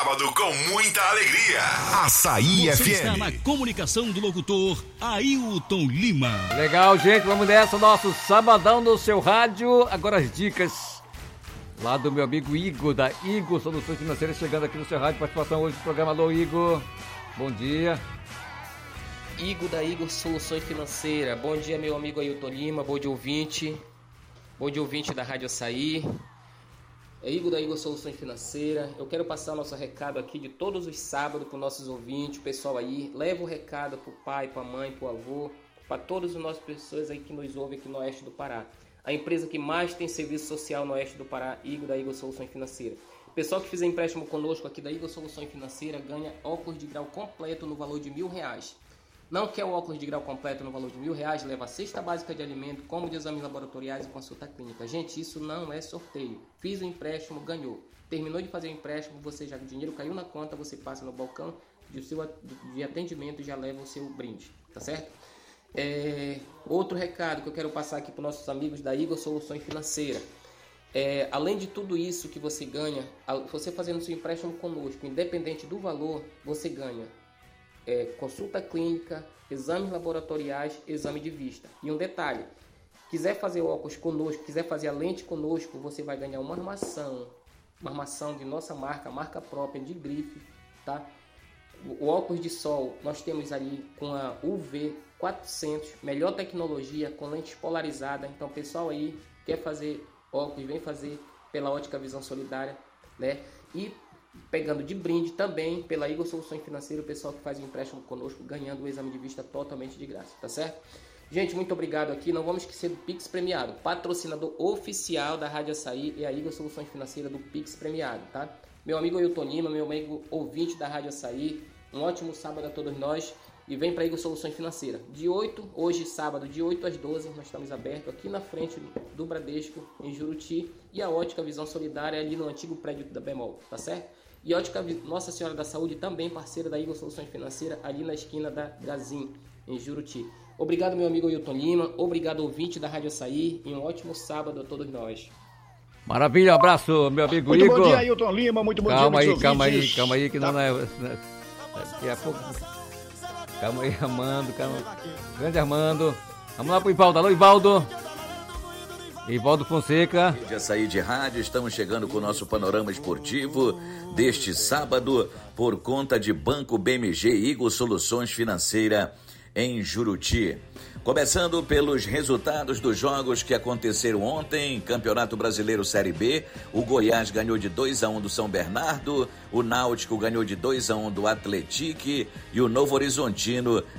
Sábado com muita alegria. Açaí Você FM. está na comunicação do locutor Ailton Lima. Legal, gente, vamos nessa, nosso sabadão no seu rádio. Agora as dicas lá do meu amigo Igor, da Igor Soluções Financeiras, chegando aqui no seu rádio. Participação hoje do programa. Alô, Igor. Bom dia. Igor da Igor Soluções Financeiras. Bom dia, meu amigo Ailton Lima. Bom dia, ouvinte. Bom dia, ouvinte da Rádio Açaí. É Igor da Igor Soluções Financeiras. Eu quero passar o nosso recado aqui de todos os sábados para os nossos ouvintes, o pessoal aí. Leva o recado para o pai, para a mãe, para o avô, para todas as nossas pessoas aí que nos ouvem aqui no Oeste do Pará. A empresa que mais tem serviço social no Oeste do Pará, Igor da Igor Soluções Financeiras. O pessoal que fizer empréstimo conosco aqui da Igor Soluções Financeiras ganha óculos de grau completo no valor de R$1.000. Não quer o óculos de grau completo no valor de R$1.000? Leva a cesta básica de alimento, como de exames laboratoriais e consulta clínica. Gente, isso não é sorteio. Fiz o empréstimo, ganhou. Terminou de fazer o empréstimo, o dinheiro caiu na conta, você passa no balcão de atendimento e já leva o seu brinde, tá certo? Outro recado que eu quero passar aqui para os nossos amigos da Igor Soluções Financeiras. Além de tudo isso que você ganha, você fazendo seu empréstimo conosco, independente do valor, você ganha consulta clínica, exames laboratoriais, exame de vista. E um detalhe, quiser fazer óculos conosco, quiser fazer a lente conosco, você vai ganhar uma armação de nossa marca própria de grife, tá? O óculos de sol, nós temos ali com a UV 400, melhor tecnologia, com lentes polarizadas. Então, pessoal aí, quer fazer óculos, vem fazer pela Ótica Visão Solidária, né? E pegando de brinde também pela Igor Soluções Financeiras, o pessoal que faz o empréstimo conosco, ganhando o exame de vista totalmente de graça, tá certo? Gente, muito obrigado aqui. Não vamos esquecer do Pix Premiado. Patrocinador oficial da Rádio Açaí é a Igor Soluções Financeiras do Pix Premiado, tá? Meu amigo Ailton Lima, meu amigo ouvinte da Rádio Açaí, um ótimo sábado a todos nós. E vem para a Igor Soluções Financeiras. Hoje sábado, de 8 às 12, nós estamos abertos aqui na frente do Bradesco, em Juruti. E a Ótica Visão Solidária ali no antigo prédio da Bemol, tá certo? E a Ótica Nossa Senhora da Saúde, também parceira da Igor Soluções Financeiras, ali na esquina da Gazin, em Juruti. Obrigado, meu amigo Ailton Lima. Obrigado, ouvinte da Rádio Açaí. E um ótimo sábado a todos nós. Maravilha, um abraço, meu amigo muito Igor. Bom dia, Ailton Lima. Muito bom dia, calma aí, que tá. não é... Daqui a pouco... Calma aí, Armando, Grande Armando. Vamos lá pro Ivaldo. Alô, Ivaldo. Ivaldo Fonseca. De Açaí de Rádio, estamos chegando com o nosso panorama esportivo deste sábado por conta de Banco BMG Igor Soluções Financeiras em Juruti. Começando pelos resultados dos jogos que aconteceram ontem, Campeonato Brasileiro Série B, o Goiás ganhou de 2-1 do São Bernardo, o Náutico ganhou de 2-1 do Atlético e o Novo Horizontino